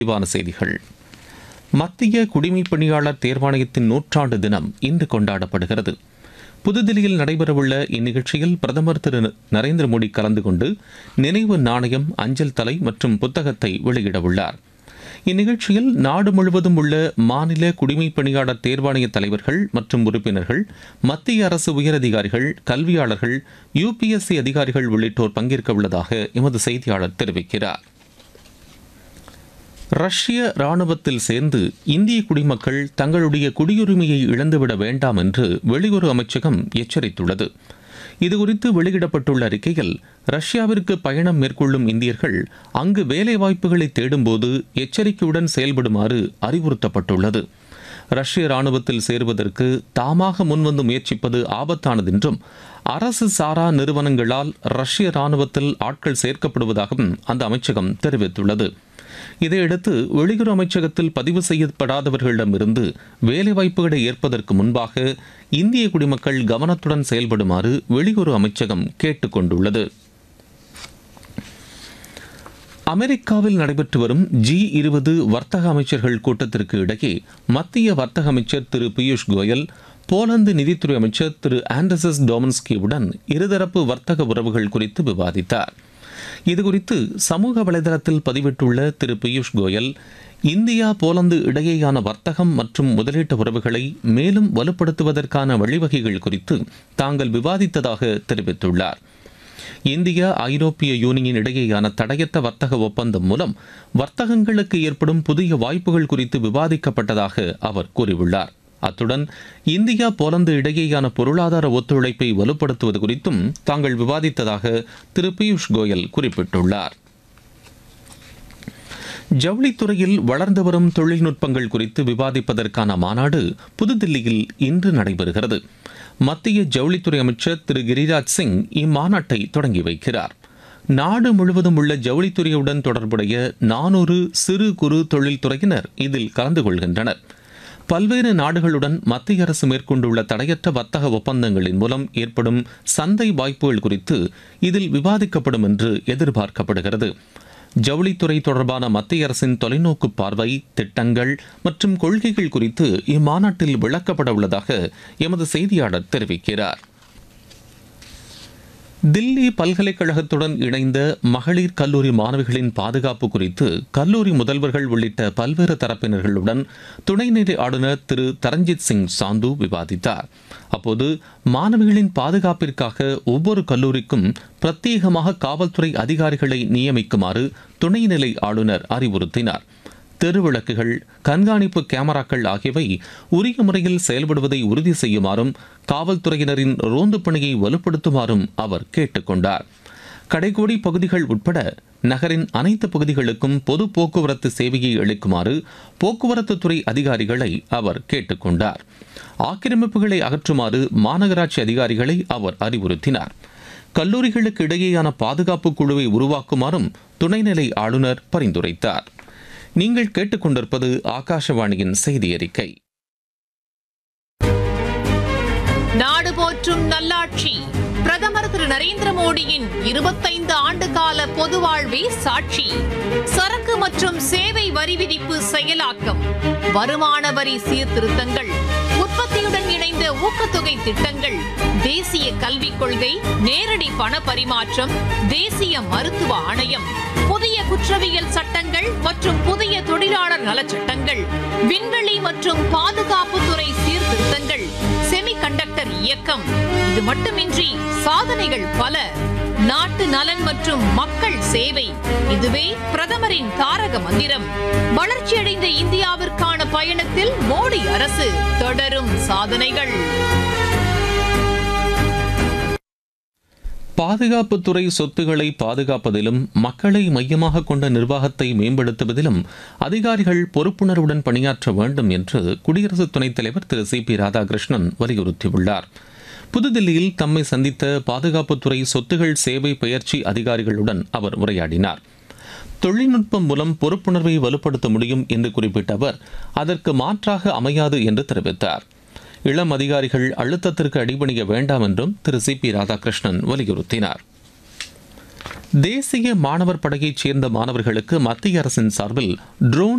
விரிவான செய்திகள். மத்திய குடிமைப் பணியாளர் தேர்வாணையத்தின் 100ஆண்டு தினம் இன்று கொண்டாடப்படுகிறது. புதுதில்லியில் நடைபெறவுள்ள இந்நிகழ்ச்சியில் பிரதமர் திரு நரேந்திர மோடி கலந்து கொண்டு நினைவு நாணயம், அஞ்சல் தலை மற்றும் புத்தகத்தை வெளியிடவுள்ளார். இந்நிகழ்ச்சியில் நாடு முழுவதும் உள்ள மாநில குடிமைப் பணியாளர் தேர்வாணைய தலைவர்கள் மற்றும் உறுப்பினர்கள், மத்திய அரசு உயரதிகாரிகள், கல்வியாளர்கள், UPSC அதிகாரிகள் உள்ளிட்டோர் பங்கேற்க உள்ளதாக எமது செய்தியாளர் தெரிவிக்கிறார். ரஷ்ய ராணுவத்தில் சேர்ந்து இந்திய குடிமக்கள் தங்களுடைய குடியுரிமையை இழந்துவிட வேண்டாம் என்று வெளியுறவு அமைச்சகம் எச்சரித்துள்ளது. இதுகுறித்து வெளியிடப்பட்டுள்ள அறிக்கையில், ரஷ்யாவிற்கு பயணம் மேற்கொள்ளும் இந்தியர்கள் அங்கு வேலைவாய்ப்புகளை தேடும்போது எச்சரிக்கையுடன் செயல்படுமாறு அறிவுறுத்தப்பட்டுள்ளது. ரஷ்ய ராணுவத்தில் சேருவதற்கு தாமாக முன்வந்து முயற்சிப்பது ஆபத்தானது என்றும், அரசு சாரா நிறுவனங்களால் ரஷ்ய ராணுவத்தில் ஆட்கள் சேர்க்கப்படுவதாகவும் அந்த அமைச்சகம் தெரிவித்துள்ளது. இதையடுத்து வெளியுறவு அமைச்சகத்தில் பதிவு செய்யப்படாதவர்களிடமிருந்து வேலைவாய்ப்புகளை ஏற்பதற்கு முன்பாக இந்திய குடிமக்கள் கவனத்துடன் செயல்படுமாறு வெளியுறவு அமைச்சகம் கேட்டுக் கொண்டுள்ளது. அமெரிக்காவில் நடைபெற்று வரும் G20 வர்த்தக அமைச்சர்கள் கூட்டத்திற்கு இடையே மத்திய வர்த்தக அமைச்சர் திரு பியூஷ் கோயல் போலந்து நிதித்துறை அமைச்சர் திரு ஆண்டர்சஸ் டோமன்ஸ்கியுடன் இருதரப்பு வர்த்தக உறவுகள் குறித்து விவாதித்தார். இதுகுறித்து சமூக வலைதளத்தில் பதிவிட்டுள்ள திரு பியூஷ் கோயல், இந்தியா போலந்து இடையேயான வர்த்தகம் மற்றும் முதலீட்டு உறவுகளை மேலும் வலுப்படுத்துவதற்கான வழிவகைகள் குறித்து தாங்கள் விவாதித்ததாக தெரிவித்துள்ளார். இந்தியா ஐரோப்பிய யூனியன் இடையேயான தடையற்ற வர்த்தக ஒப்பந்தம் மூலம் வர்த்தகங்களுக்கு ஏற்படும் புதிய வாய்ப்புகள் குறித்து விவாதிக்கப்பட்டதாக அவர் கூறியுள்ளார். அத்துடன் இந்தியா போலந்து இடையேயான பொருளாதார ஒத்துழைப்பை வலுப்படுத்துவது குறித்தும் தாங்கள் விவாதித்ததாக திரு பியூஷ் கோயல் குறிப்பிட்டுள்ளார். ஜவுளித்துறையில் வளர்ந்து வரும் தொழில்நுட்பங்கள் குறித்து விவாதிப்பதற்கான மாநாடு புதுதில்லியில் இன்று நடைபெறுகிறது. மத்திய ஜவுளித்துறை அமைச்சர் திரு கிரிராஜ் சிங் இம்மாநாட்டை தொடங்கி வைக்கிறார். நாடு முழுவதும் உள்ள ஜவுளித்துறையுடன் தொடர்புடைய 400 சிறு குறு தொழில்துறையினர் இதில் கலந்து கொள்கின்றனர். பல்வேறு நாடுகளுடன் மத்திய அரசு மேற்கொண்டுள்ள தடையற்ற வர்த்தக ஒப்பந்தங்களின் மூலம் ஏற்படும் சந்தை வாய்ப்புகள் குறித்து இதில் விவாதிக்கப்படும் என்று எதிர்பார்க்கப்படுகிறது. ஜவுளித்துறை தொடர்பான மத்திய அரசின் தொலைநோக்கு பார்வை, திட்டங்கள் மற்றும் கொள்கைகள் குறித்து இம்மாநாட்டில் விளக்கப்பட உள்ளதாக எமது செய்தியாளர் தெரிவிக்கிறார். தில்லி பல்கலைக்கழகத்துடன் இணைந்த மகளிர் கல்லூரி மாணவிகளின் பாதுகாப்பு குறித்து கல்லூரி முதல்வர்கள் உள்ளிட்ட பல்வேறு தரப்பினர்களுடன் துணைநிலை ஆளுநர் திரு தரஞ்சித் சிங் சாந்து விவாதித்தார். அப்போது மாணவிகளின் பாதுகாப்பிற்காக ஒவ்வொரு கல்லூரிக்கும் பிரத்யேகமாக காவல்துறை அதிகாரிகளை நியமிக்குமாறு துணைநிலை ஆளுநர் அறிவுறுத்தினார். தெருவிளக்குகள், கண்காணிப்பு கேமராக்கள் ஆகியவை உரிய முறையில் செயல்படுவதை உறுதி செய்யுமாறும் காவல்துறையினரின் ரோந்து பணியை வலுப்படுத்துமாறும் அவர் கேட்டுக்கொண்டார். கடைக்கோடி பகுதிகள் உட்பட நகரின் அனைத்து பகுதிகளுக்கும் பொது போக்குவரத்து சேவையை அளிக்குமாறு போக்குவரத்து துறை அதிகாரிகளை அவர் கேட்டுக்கொண்டார். ஆக்கிரமிப்புகளை அகற்றுமாறு மாநகராட்சி அதிகாரிகளை அவர் அறிவுறுத்தினார். கல்லூரிகளுக்கு இடையேயான பாதுகாப்பு குழுவை உருவாக்குமாறும் துணைநிலை ஆளுநர் பரிந்துரைத்தார். நீங்கள் கேட்டுக்கொண்டிருப்பது ஆகாஷவாணியின் செய்தி அறிக்கை. நாடு போற்றும் நல்லாட்சி பிரதமர் திரு நரேந்திர மோடியின் 25 ஆண்டு கால பொது வாழ்வே சாட்சி. சரக்கு மற்றும் சேவை வரி விதிப்பு செயலாக்கம், வருமான வரி சீர்திருத்தங்கள், உற்பத்தியுடன் இணைந்த ஊக்கத்தொகை திட்டங்கள், தேசிய கல்விக் கொள்கை, நேரடி பண பரிமாற்றம், தேசிய மருத்துவ ஆணையம், புதிய குற்றவியல் சட்டங்கள் மற்றும் புதிய தொழிலாளர் நலச்சட்டங்கள், விண்வெளி மற்றும் பாதுகாப்புத்துறை சீர்திருத்தங்கள், செமிகண்டக்டர் இயக்கம். இது மட்டுமின்றி சாதனைகள் பல. நாட்டு நலன் மற்றும் மக்கள் சேவை, இதுவே பிரதமரின் தாரக மந்திரம். வளர்ச்சியடைந்த இந்தியாவிற்கான பயணத்தில் மோடி அரசு, தொடரும் சாதனைகள். பாதுகாப்புத்துறை சொத்துக்களை பாதுகாப்பதிலும் மக்களை மையமாக கொண்ட நிர்வாகத்தை மேம்படுத்துவதிலும் அதிகாரிகள் பொறுப்புணர்வுடன் பணியாற்ற வேண்டும் என்று குடியரசு துணைத் தலைவர் திரு CP ராதாகிருஷ்ணன் வலியுறுத்தியுள்ளார். புதுதில்லியில் தம்மை சந்தித்த பாதுகாப்புத்துறை சொத்துகள் சேவை பயிற்சி அதிகாரிகளுடன் அவர் உரையாடினார். தொழில்நுட்பம் மூலம் பொறுப்புணர்வை வலுப்படுத்த முடியும் என்று குறிப்பிட்ட அவர், அதற்கு மாற்றாக அமையாது என்று தெரிவித்தார். இளம் அதிகாரிகள் அழுத்தத்திற்கு அடிபணிய வேண்டாம் என்றும் திரு CP ராதாகிருஷ்ணன் வலியுறுத்தினார். தேசிய மாணவர் படையைச் சேர்ந்த மாணவர்களுக்கு மத்திய அரசின் சார்பில் ட்ரோன்